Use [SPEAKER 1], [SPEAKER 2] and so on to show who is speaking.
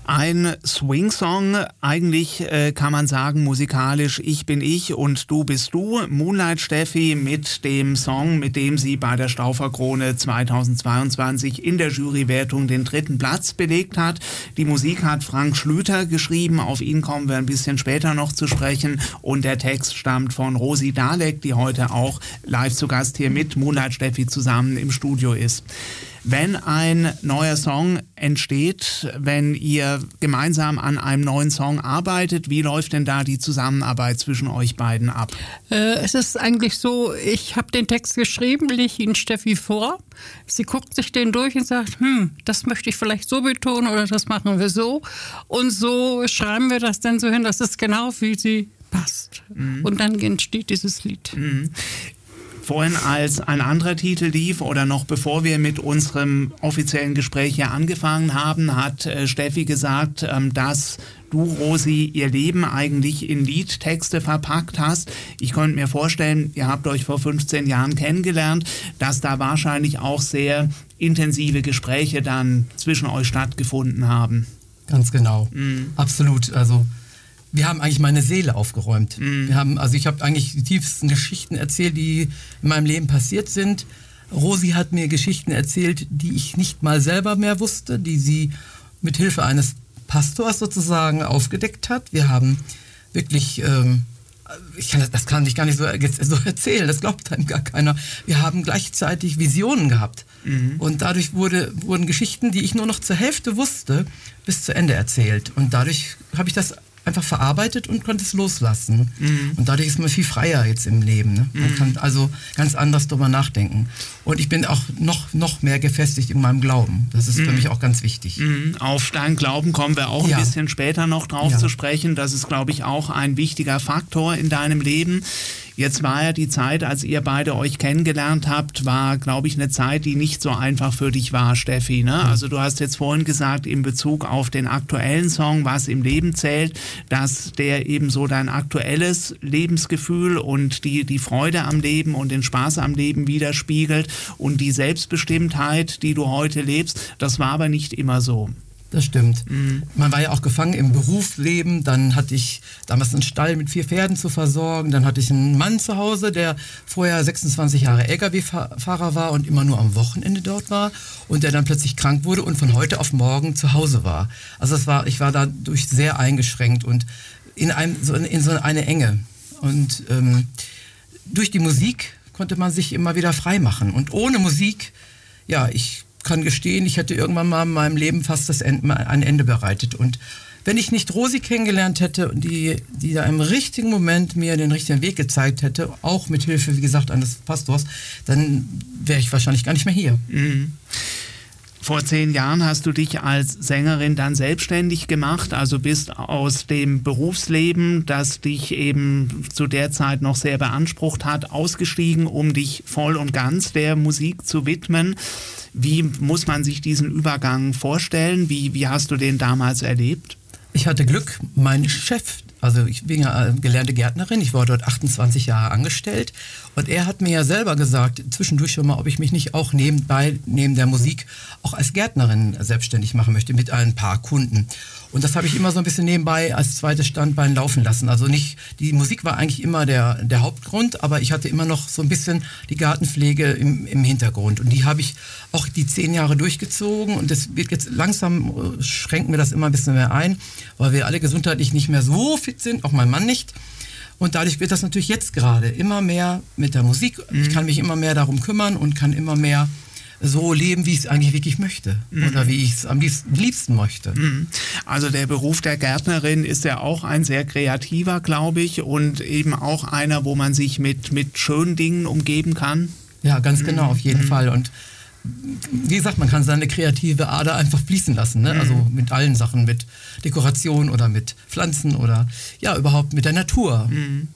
[SPEAKER 1] Ein Swing-Song, eigentlich kann man sagen musikalisch Ich bin ich und du bist du. Moonlight Steffi mit dem Song, mit dem sie bei der Stauffer-Krone 2022 in der Jurywertung den 3. Platz belegt hat. Die Musik hat Frank Schlüter geschrieben, auf ihn kommen wir ein bisschen später noch zu sprechen. Und der Text stammt von Rosi Dalek, die heute auch live zu Gast hier mit Moonlight Steffi zusammen im Studio ist. Wenn ein neuer Song entsteht, wenn ihr gemeinsam an einem neuen Song arbeitet, wie läuft denn da die Zusammenarbeit zwischen euch beiden ab?
[SPEAKER 2] Es ist eigentlich so, ich habe den Text geschrieben, lege ihn Steffi vor. Sie guckt sich den durch und sagt, das möchte ich vielleicht so betonen oder das machen wir so. Und so schreiben wir das dann so hin, dass es genau wie sie passt. Und dann entsteht dieses Lied.
[SPEAKER 1] Vorhin, als ein anderer Titel lief oder noch bevor wir mit unserem offiziellen Gespräch hier angefangen haben, hat Steffi gesagt, dass du, Rosi, ihr Leben eigentlich in Liedtexte verpackt hast. Ich könnte mir vorstellen, ihr habt euch vor 15 Jahren kennengelernt, dass da wahrscheinlich auch sehr intensive Gespräche dann zwischen euch stattgefunden haben.
[SPEAKER 3] Ganz genau, absolut. Also wir haben eigentlich meine Seele aufgeräumt. Ich habe eigentlich die tiefsten Geschichten erzählt, die in meinem Leben passiert sind. Rosi hat mir Geschichten erzählt, die ich nicht mal selber mehr wusste, die sie mit Hilfe eines Pastors sozusagen aufgedeckt hat. Wir haben wirklich, das kann ich gar nicht so erzählen, das glaubt einem gar keiner. Wir haben gleichzeitig Visionen gehabt. Und dadurch wurden Geschichten, die ich nur noch zur Hälfte wusste, bis zu Ende erzählt. Und dadurch habe ich das einfach verarbeitet und konnte es loslassen. Und dadurch ist man viel freier jetzt im Leben. Ne? Man kann also ganz anders drüber nachdenken. Und ich bin auch noch mehr gefestigt in meinem Glauben. Das ist für mich auch ganz wichtig.
[SPEAKER 1] Auf deinen Glauben kommen wir auch ein bisschen später noch drauf zu sprechen. Das ist, glaube ich, auch ein wichtiger Faktor in deinem Leben. Jetzt war ja die Zeit, als ihr beide euch kennengelernt habt, war, glaube ich, eine Zeit, die nicht so einfach für dich war, Steffi. Ne? Also du hast jetzt vorhin gesagt, in Bezug auf den aktuellen Song, was im Leben zählt, dass der eben so dein aktuelles Lebensgefühl und die Freude am Leben und den Spaß am Leben widerspiegelt und die Selbstbestimmtheit, die du heute lebst. Das war aber nicht immer so.
[SPEAKER 3] Das stimmt. Man war ja auch gefangen im Berufsleben. Dann hatte ich damals einen Stall mit 4 Pferden zu versorgen. Dann hatte ich einen Mann zu Hause, der vorher 26 Jahre LKW-Fahrer war und immer nur am Wochenende dort war. Und der dann plötzlich krank wurde und von heute auf morgen zu Hause war. Also ich war dadurch sehr eingeschränkt und in so eine Enge. Und durch die Musik konnte man sich immer wieder frei machen. Und ohne Musik, ich kann gestehen, ich hätte irgendwann mal in meinem Leben fast ein Ende bereitet. Und wenn ich nicht Rosi kennengelernt hätte, die da im richtigen Moment mir den richtigen Weg gezeigt hätte, auch mit Hilfe, wie gesagt, eines Pastors, dann wäre ich wahrscheinlich gar nicht mehr hier.
[SPEAKER 1] Vor 10 Jahren hast du dich als Sängerin dann selbstständig gemacht, also bist aus dem Berufsleben, das dich eben zu der Zeit noch sehr beansprucht hat, ausgestiegen, um dich voll und ganz der Musik zu widmen. Wie muss man sich diesen Übergang vorstellen? Wie hast du den damals erlebt?
[SPEAKER 3] Ich hatte Glück, mein Chef, also ich bin ja gelernte Gärtnerin, ich war dort 28 Jahre angestellt und er hat mir ja selber gesagt, zwischendurch schon mal, ob ich mich nicht auch neben der Musik auch als Gärtnerin selbstständig machen möchte mit ein paar Kunden. Und das habe ich immer so ein bisschen nebenbei als zweites Standbein laufen lassen. Also die Musik war eigentlich immer der Hauptgrund, aber ich hatte immer noch so ein bisschen die Gartenpflege im Hintergrund. Und die habe ich auch die 10 Jahre durchgezogen und das wird jetzt langsam, schränken wir das immer ein bisschen mehr ein, weil wir alle gesundheitlich nicht mehr so fit sind, auch mein Mann nicht. Und dadurch wird das natürlich jetzt gerade immer mehr mit der Musik. Ich kann mich immer mehr darum kümmern und kann immer mehr so leben, wie ich es eigentlich wirklich möchte oder wie ich es am liebsten möchte.
[SPEAKER 1] Also der Beruf der Gärtnerin ist ja auch ein sehr kreativer, glaube ich, und eben auch einer, wo man sich mit schönen Dingen umgeben kann.
[SPEAKER 3] Ja, ganz genau, auf jeden Fall. Und wie gesagt, man kann seine kreative Ader einfach fließen lassen, ne? Also mit allen Sachen, mit Dekoration oder mit Pflanzen oder überhaupt mit der Natur.